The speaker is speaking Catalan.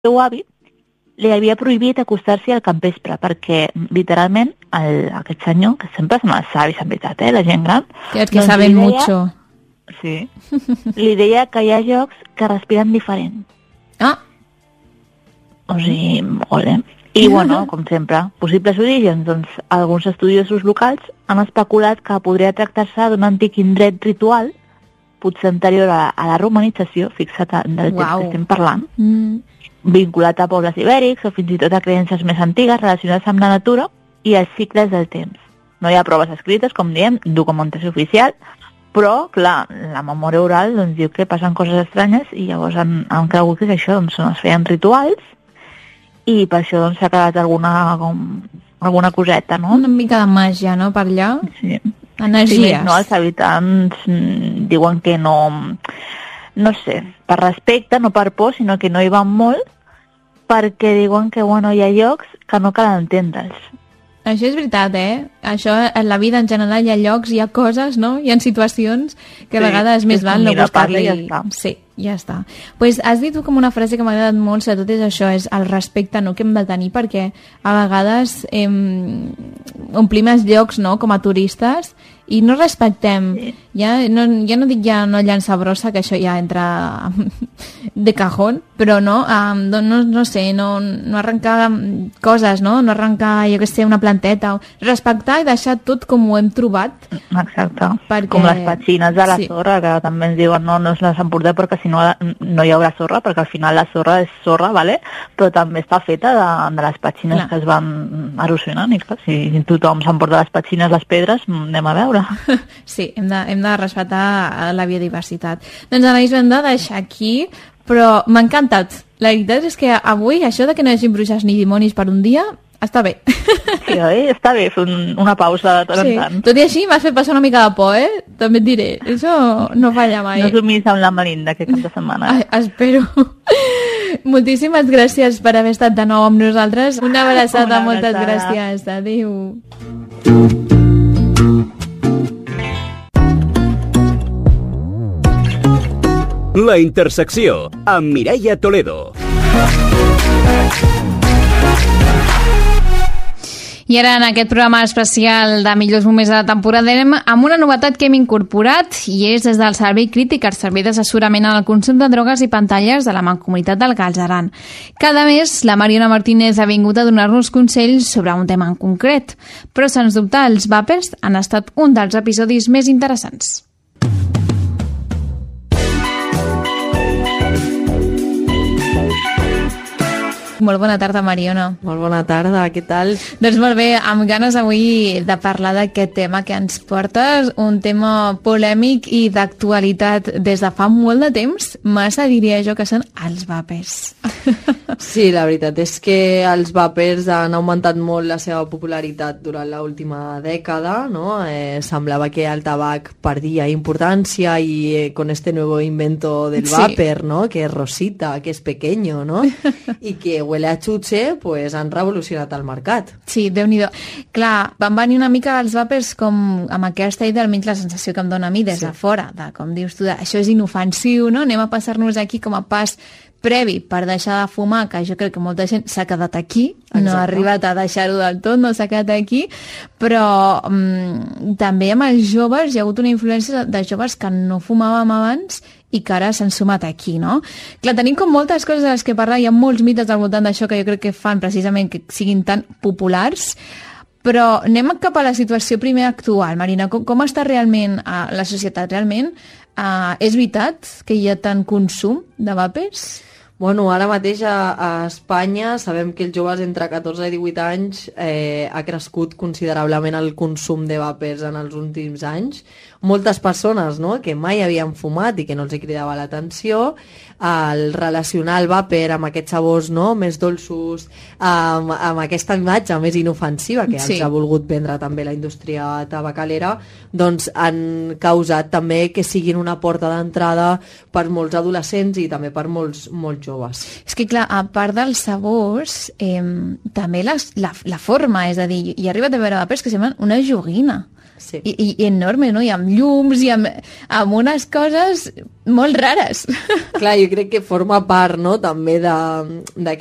seu avi li havia prohibit acostar-s'hi al capvespre, perquè, literalment, aquest senyor, que sempre són els savis, en veritat, la gent gran... Que saben mucho. Sí. Li deia que hi ha llocs que respiren diferent. Ah! O sigui, molt, I, bueno, com sempre, possibles orígens, doncs, alguns estudiosos locals han especulat que podria tractar-se d'un antic indret ritual, potser anterior a la romanització, fixa't del temps que estem parlant, vinculat a pobles ibèrics o fins i tot a creences més antigues relacionades amb la natura i els cicles del temps. No hi ha proves escrites, com diem, documentació oficial, però, clar, la memòria oral doncs, diu que passen coses estranyes i llavors han cregut que això doncs, es feien rituals i per això doncs, s'ha quedat alguna coseta, no? Una mica de màgia, no?, per allà? Sí. Energies. Sí, no, els habitants diuen que no sé, per respecte, no per por, sinó que no hi van molt, perquè diuen que, bueno, hi ha llocs que no cal entendre'ls. Això és veritat, Això, en la vida en general hi ha llocs, hi ha coses, no? Hi ha situacions que a vegades més val no buscar-li. Ja està. Sí, ja està. Pues has dit tu com una frase que m'ha agradat molt, sobretot és això, és el respecte, no?, que hem de tenir, perquè a vegades omplim els llocs, no?, com a turistes, i no respectem. Sí. Ja no dic ja no llançar brossa, que això ja entra de cajón, però no sé, no arrencar coses, no arrencar, jo què sé, una planteta, respectar i deixar tot com ho hem trobat. Exacte, com les petxines de la sorra, que també ens diuen no les emportem perquè si no hi haurà sorra, perquè al final la sorra és sorra, ¿vale? Però també està feta de les petxines que es van erosionant, i clar, si tothom s'emporta les petxines, les pedres, anem a veure. Sí, hem de respectar la biodiversitat. Doncs Anaïs, ho hem de deixar aquí, però m'ha encantat. La veritat és que avui això de que no hi hagi bruixes ni dimonis per un dia està bé. Sí, oi? Està bé fer una pausa de tant en tant. Tot i així m'has fet passar una mica de por, també et diré. Això no falla mai. No dormis amb la Melinda aquest cap de setmana. Ai, espero. Moltíssimes gràcies per haver estat de nou amb nosaltres. Una abraçada, moltes gràcies. Adéu. La Intersecció, amb Mireia Toledo. I ara, en aquest programa especial de millors moments de la temporada, anem amb una novetat que hem incorporat i és des del Servei Crític, el servei d'assessorament en el consum de drogues i pantalles de la Mancomunitat del Galceran. Cada mes, la Mariona Martínez ha vingut a donar-nos consells sobre un tema en concret, però sens dubte els vàpers han estat un dels episodis més interessants. Molt bona tarda, Mariona. Molt bona tarda, què tal? Doncs molt bé, amb ganes avui de parlar d'aquest tema que ens portes, un tema polèmic i d'actualitat des de fa molt de temps, massa diria jo que són els vàpers. Sí, la veritat és que els vàpers han augmentat molt la seva popularitat durant l'última dècada, no? Semblava que el tabac perdia importància i con este nuevo invento del vàper, ¿no? Que es rosita, que es pequeño, ¿no? I que huele a xutxe, pues han revolucionat el mercat. Sí, Déu-n'hi-do. Clar, van venir una mica els vàpers com amb aquesta idea, almenys la sensació que em dona a mi des de fora, de, com dius tu, això és inofensiu, no? Anem a passar-nos aquí com a pas previ per deixar de fumar, que jo crec que molta gent s'ha quedat aquí. Exacte. No ha arribat a deixar-ho del tot, no s'ha quedat aquí, però també amb els joves hi ha hagut una influència de joves que no fumàvem abans i que ara s'han sumat aquí, no? Clar, tenim com moltes coses de les que parlar, hi ha molts mites al voltant d'això que jo crec que fan precisament que siguin tan populars, però anem cap a la situació primer actual. Marina, com està realment la societat? Realment és veritat que hi ha tant consum de vàpers? Bueno, ara mateix a Espanya sabem que els joves entre 14 i 18 anys ha crescut considerablement el consum de vàpers en els últims anys. Moltes persones, no?, que mai havien fumat i que no els hi cridava l'atenció, el relacionar el vàper amb aquests sabors, no?, més dolços, amb aquesta imatge més inofensiva que ens ha volgut vendre també la indústria tabacalera, doncs han causat també que siguin una porta d'entrada per molts adolescents i també per molts joves. És que clar, a part dels sabors, també la forma, és a dir, hi ha arribat a veure vàpers que semblen una joguina. Sí. I enorme, no? I amb llums i amb unes coses molt rares. Clar, jo crec que forma part, no?, també d'aquest